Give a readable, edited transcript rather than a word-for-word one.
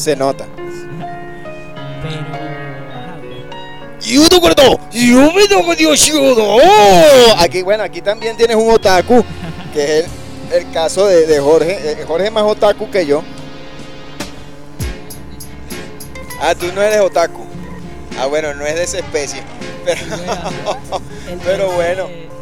Se nota. Pero, ajá, pues. ¡Yudo corto! ¡Yo me toco Dios yudo! Aquí, bueno, aquí también tienes un otaku, que es el caso de Jorge. Jorge es más otaku que yo. Ah, tú no eres otaku. Ah, bueno, no es de esa especie. Pero, Él pero es bueno.